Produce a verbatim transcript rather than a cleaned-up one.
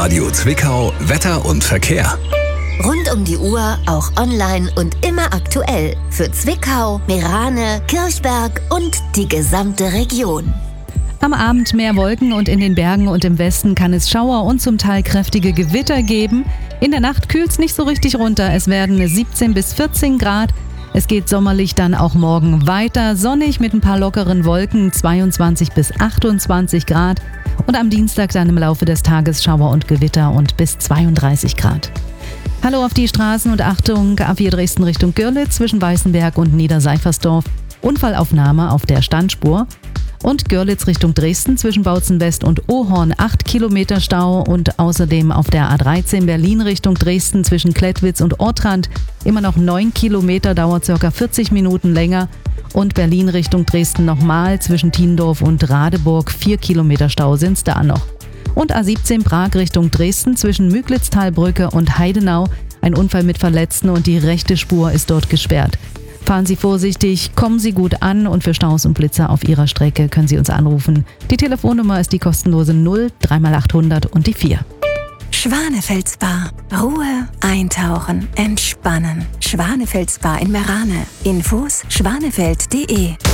Radio Zwickau Wetter und Verkehr. Rund um die Uhr, auch online und immer aktuell. Für Zwickau, Meerane, Kirchberg und die gesamte Region. Am Abend mehr Wolken und in den Bergen und im Westen kann es Schauer und zum Teil kräftige Gewitter geben. In der Nacht kühlt es nicht so richtig runter. Es werden siebzehn bis vierzehn Grad. Es geht sommerlich dann auch morgen weiter. Sonnig mit ein paar lockeren Wolken, zweiundzwanzig bis achtundzwanzig Grad. Und am Dienstag dann im Laufe des Tages Schauer und Gewitter und bis zweiunddreißig Grad. Hallo auf die Straßen und Achtung, A vier Dresden Richtung Görlitz zwischen Weißenberg und Niederseifersdorf. Unfallaufnahme auf der Standspur. Und Görlitz Richtung Dresden zwischen Bautzen West und Ohorn acht Kilometer Stau und außerdem auf der A dreizehn Berlin Richtung Dresden zwischen Klettwitz und Ortrand immer noch neun Kilometer, dauert ca. vierzig Minuten länger und Berlin Richtung Dresden nochmal zwischen Tiendorf und Radeburg vier Kilometer Stau sind's da noch. Und A siebzehn Prag Richtung Dresden zwischen Müglitztalbrücke und Heidenau, ein Unfall mit Verletzten und die rechte Spur ist dort gesperrt. Fahren Sie vorsichtig, kommen Sie gut an und für Staus und Blitzer auf Ihrer Strecke können Sie uns anrufen. Die Telefonnummer ist die kostenlose null drei mal achthundert und die vier. Schwanefeld Spa. Ruhe, eintauchen, entspannen. Schwanefeld Spa in Meerane. Infos schwanefeld punkt de